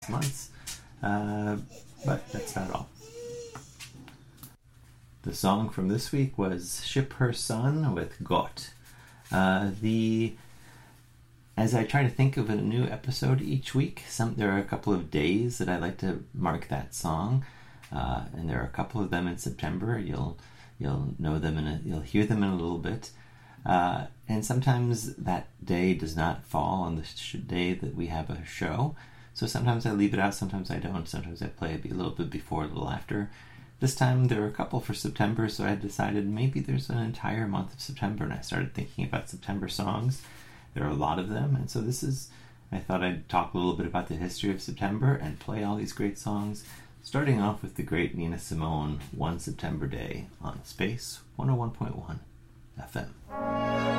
months, but that's not all. The song from this week was Ship Her Son with Gott. As I try to think of a new episode each week, there are a couple of days that I like to mark that song, and there are a couple of them in September. You'll know them you'll hear them in a little bit, and sometimes that day does not fall on the day that we have a show. So sometimes I leave it out, sometimes I don't. Sometimes I play it a little bit before, a little after. This time there are a couple for September, so I decided maybe there's an entire month of September, and I started thinking about September songs. There are a lot of them, and so I thought I'd talk a little bit about the history of September and play all these great songs, starting off with the great Nina Simone, One September Day on Space 101.1 FM.